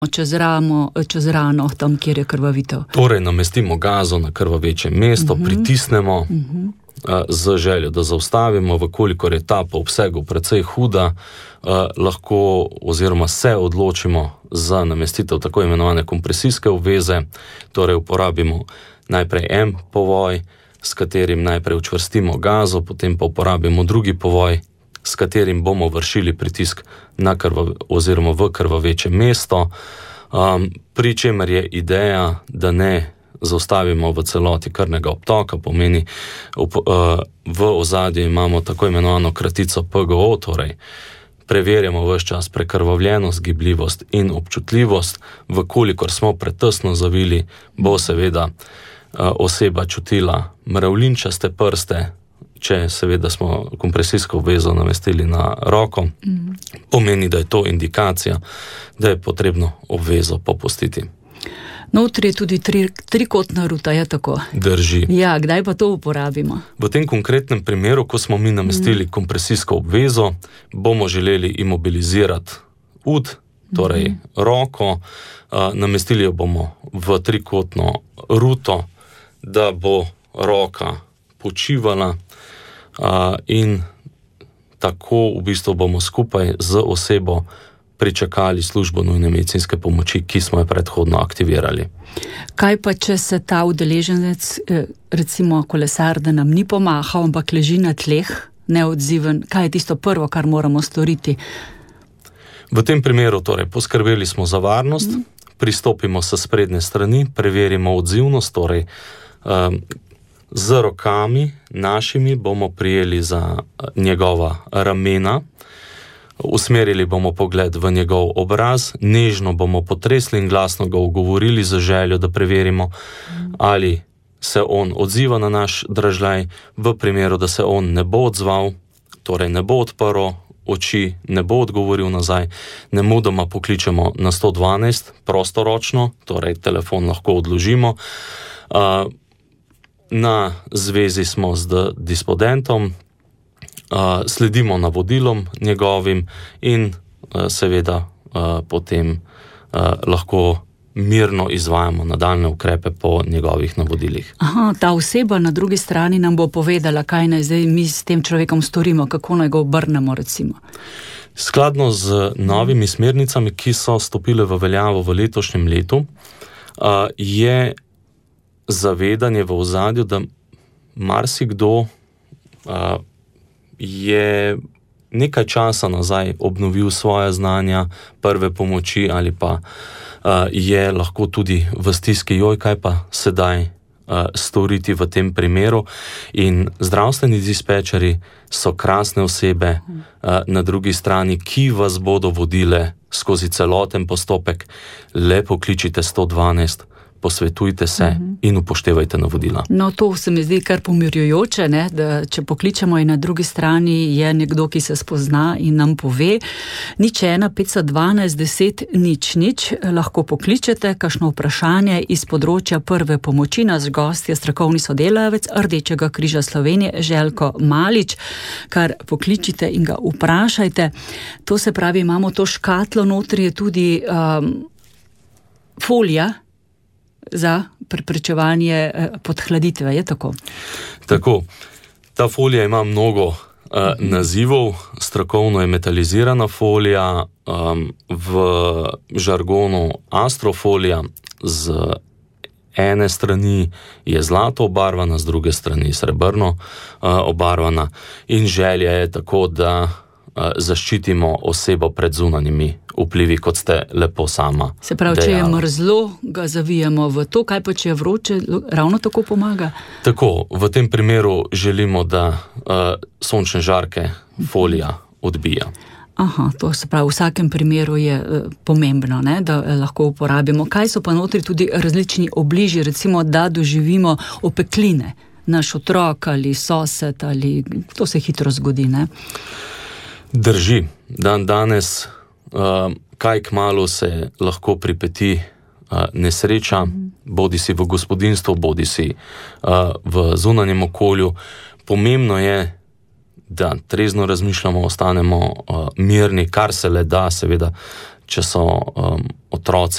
čez rano, tam, kjer je krvavitev. Torej, namestimo gazo na krvaveče mesto, pritisnemo z željo, da zaustavimo, vkolikor je ta po obsegu precej huda, lahko oziroma se odločimo za namestitev tako imenovane kompresijske obveze, torej uporabimo najprej en povoj, s katerim najprej učvrstimo gazo, potem pa uporabimo drugi povoj, s katerim bomo vršili pritisk na oziroma v krvaveče mesto, pri čemer je ideja, da ne zaustavimo v celoti krvnega obtoka, pomeni v ozadju imamo tako imenovano kratico PGO, torej preverjamo ves čas prekrvavljenost, gibljivost in občutljivost. Vkolikor smo pretesno zavili, bo seveda oseba čutila mravljinčaste prste, če seveda smo kompresijsko obvezo namestili na roko, pomeni, da je to indikacija, da je potrebno obvezo popustiti. Notri je tudi trikotna ruta, je tako? Drži. Ja, kdaj pa to uporabimo? V tem konkretnem primeru, ko smo mi namestili kompresijsko obvezo, bomo želeli imobilizirati ud, torej roko, namestili jo bomo v trikotno ruto, da bo roka počivala in tako v bistvu bomo skupaj z osebo pričakali službo nujne medicinske pomoči, ki smo jo predhodno aktivirali. Kaj pa, če se ta udeleženec, recimo kolesar, da nam ni pomahal, ampak leži na tleh, neodziven, kaj je tisto prvo, kar moramo storiti? V tem primeru torej poskrbeli smo za varnost, pristopimo s sprednje strani, preverimo odzivnost, torej z rokami našimi bomo prijeli za njegova ramena, usmerili bomo pogled v njegov obraz, nežno bomo potresli in glasno ga ugovorili z željo, da preverimo, ali se on odziva na naš dražljaj. V primeru, da se on ne bo odzval, torej ne bo odprl oči, ne bo odgovoril nazaj, nemudoma pokličemo na 112, prostoročno, torej telefon lahko odložimo. Na zvezi smo z dispodentom, sledimo navodilom njegovim in seveda potem lahko mirno izvajamo nadaljne ukrepe po njegovih navodilih. Aha, ta oseba na drugi strani nam bo povedala, kaj naj zdaj mi s tem človekom storimo, kako naj ga obrnemo, recimo. Skladno z novimi smernicami, ki so stopile v veljavo v letošnjem letu, je zavedanje v ozadju, da marsikdo je nekaj časa nazaj obnovil svoje znanja, prve pomoči ali pa je lahko tudi v stiski, kaj pa sedaj storiti v tem primeru. In zdravstveni dispečeri so krasne osebe na drugi strani, ki vas bodo vodile skozi celoten postopek. Le pokličite 112, posvetujte se in upoštevajte navodila. No, to se mi zdi kar pomirjujoče, ne? Da če pokličemo in na drugi strani je nekdo, ki se spozna in nam pove, 01 512 10 00, lahko pokličete, kakšno vprašanje iz področja prve pomoči. Naš gost je strokovni sodelavec Rdečega križa Slovenije, Željko Malič, kar pokličite in ga vprašajte. To se pravi, imamo to škatlo, notri je tudi folija za preprečevanje podhladitve, je tako? Tako. Ta folija ima mnogo nazivov. Strokovno je metalizirana folija, v žargonu astrofolija, z ene strani je zlato obarvana, z druge strani srebrno obarvana in želja je tako, da zaščitimo osebo pred zunanjimi vplivi, kot ste lepo sama dejala. Se pravi, če je mrzlo, ga zavijemo v to, kaj pa če je vroče, ravno tako pomaga? Tako, v tem primeru želimo, da sončne žarke folija odbija. Aha, to se pravi, v vsakem primeru je pomembno, ne, da lahko uporabimo. Kaj so pa notri tudi različni obliži, recimo, da doživimo opekline, naš otrok ali sosed, ali to se hitro zgodi, ne? Drži. Danes kaj kmalu se lahko pripeti nesreča, bodi si v gospodinstvu, bodi si v zunanjem okolju. Pomembno je, da trezno razmišljamo, ostanemo mirni, kar se le da, seveda, če so otroci